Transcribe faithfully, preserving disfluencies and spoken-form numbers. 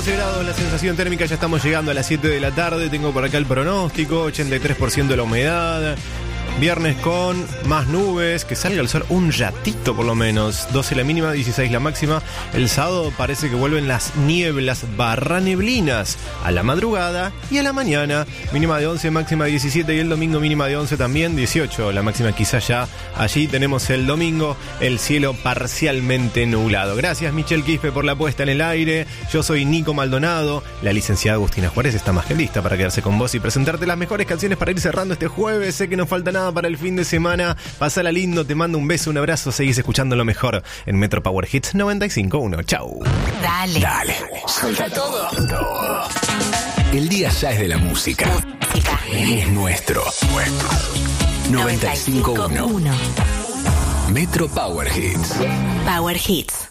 catorce grados la sensación térmica, ya estamos llegando a las siete de la tarde. Tengo por acá el pronóstico, ochenta y tres por ciento de la humedad. Viernes con más nubes, que salga el sol un ratito por lo menos. doce la mínima, dieciséis la máxima. El sábado parece que vuelven las nieblas barra neblinas a la madrugada y a la mañana. Mínima de once, máxima de diecisiete, y el domingo mínima de once también, dieciocho. La máxima quizás ya allí tenemos el domingo, el cielo parcialmente nublado. Gracias Michelle Quispe por la puesta en el aire. Yo soy Nico Maldonado. La licenciada Agustina Juárez está más que lista para quedarse con vos y presentarte las mejores canciones para ir cerrando este jueves. Sé que nos falta nada para el fin de semana. Pasala lindo, te mando un beso, un abrazo. Seguís escuchando lo mejor en Metro Power Hits noventa y cinco punto uno. Chau. Dale. Dale. Suelta todo. todo. El día ya es de la música. Música. Es nuestro. Nuestro. noventa y cinco punto uno. Metro Power Hits. Power Hits.